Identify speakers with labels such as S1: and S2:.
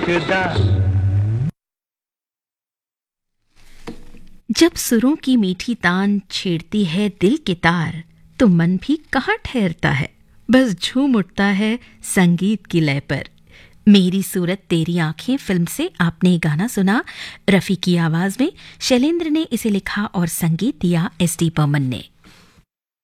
S1: रुकदा।
S2: जब सुरों की मीठी तान छेड़ती है दिल के तार, तो मन भी कहाँ ठहरता है, बस झूम उठता है संगीत की लय पर। मेरी सूरत तेरी आंखें फिल्म से आपने ये गाना सुना। रफ़ी की आवाज में शैलेंद्र ने इसे लिखा और संगीत दिया एस डी बर्मन ने।